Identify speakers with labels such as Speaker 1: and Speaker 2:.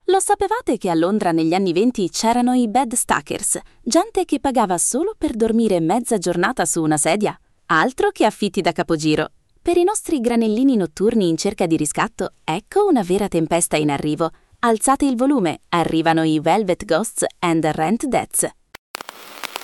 Speaker 1: Lo sapevate che a Londra negli anni '20 c'erano i bed stackers, gente che pagava solo per dormire mezza giornata su una sedia? Altro che affitti da capogiro. Per i nostri granellini notturni in cerca di riscatto, ecco una vera tempesta in arrivo. Alzate il volume, arrivano i Velvet Ghosts and Rent Debts.